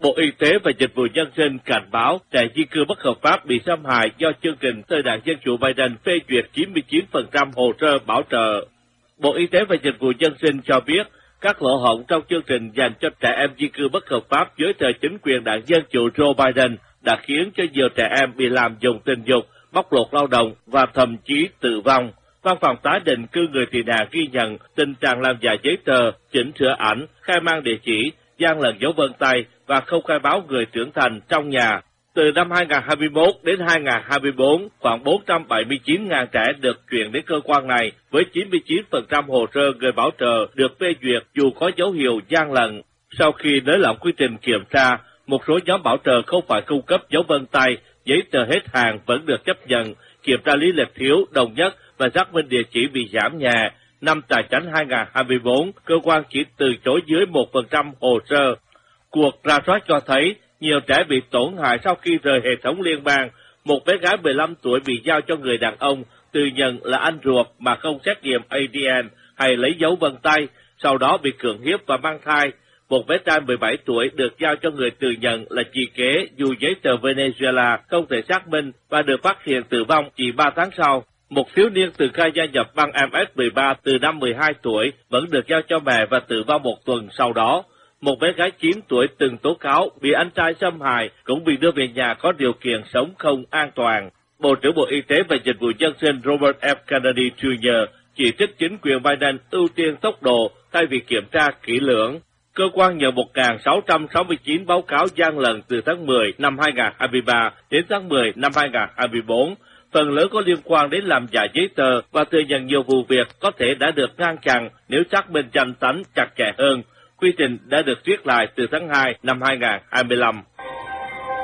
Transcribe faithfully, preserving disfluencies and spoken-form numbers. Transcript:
Bộ Y tế và Dịch vụ Nhân sinh cảnh báo trẻ di cư bất hợp pháp bị xâm hại do chương trình Thời đảng Dân chủ Biden phê duyệt chín mươi chín phần trăm hồ sơ bảo trợ. Bộ Y tế và Dịch vụ Nhân sinh cho biết các lỗ hổng trong chương trình dành cho trẻ em di cư bất hợp pháp dưới thời chính quyền đảng Dân chủ Joe Biden đã khiến cho nhiều trẻ em bị làm dùng tình dục, bóc lột lao động và thậm chí tử vong. Văn phòng tái định cư người tị nạn ghi nhận tình trạng làm giả giấy tờ, chỉnh sửa ảnh, khai mang địa chỉ, gian lận dấu vân tay và không khai báo người trưởng thành trong nhà. Từ năm hai nghìn không trăm hai mươi mốt đến hai nghìn không trăm hai mươi tư, khoảng bốn trăm bảy mươi chín nghìn trẻ được chuyển đến cơ quan này, với chín mươi chín phần trăm hồ sơ người bảo trợ được phê duyệt dù có dấu hiệu gian lận. Sau khi nới lỏng quy trình kiểm tra, một số nhóm bảo trợ không phải cung cấp dấu vân tay, giấy tờ hết hàng vẫn được chấp nhận, kiểm tra lý lịch thiếu, đồng nhất và xác minh địa chỉ bị giảm nhẹ. Năm tài chánh hai nghìn không trăm hai mươi tư, cơ quan chỉ từ chối dưới một phần trăm hồ sơ. Cuộc rà soát cho thấy nhiều trẻ bị tổn hại sau khi rời hệ thống liên bang. Một bé gái mười lăm tuổi bị giao cho người đàn ông tự nhận là anh ruột mà không xét nghiệm a đê en hay lấy dấu vân tay, sau đó bị cưỡng hiếp và mang thai. Một bé trai mười bảy tuổi được giao cho người tự nhận là chị kế dù giấy tờ Venezuela không thể xác minh và được phát hiện tử vong chỉ ba tháng sau. Một thiếu niên từ khai gia nhập băng em ét mười ba từ năm mười hai tuổi vẫn được giao cho mẹ và tử vong một tuần sau đó. Một bé gái chín tuổi từng tố cáo bị anh trai xâm hại cũng bị đưa về nhà có điều kiện sống không an toàn. Bộ trưởng Bộ Y tế và Dịch vụ Nhân sinh Robert F. Kennedy Junior chỉ trích chính quyền Biden ưu tiên tốc độ thay vì kiểm tra kỹ lưỡng. Cơ quan nhận một nghìn sáu trăm sáu mươi chín báo cáo gian lận từ tháng mười năm hai nghìn không trăm hai mươi ba đến tháng mười năm hai nghìn không trăm hai mươi tư. Phần lớn có liên quan đến làm giả giấy tờ và thừa nhận nhiều vụ việc có thể đã được ngăn chặn nếu xác minh danh tánh chặt chẽ hơn. Quy trình đã được viết lại từ tháng hai năm hai nghìn không trăm hai mươi lăm.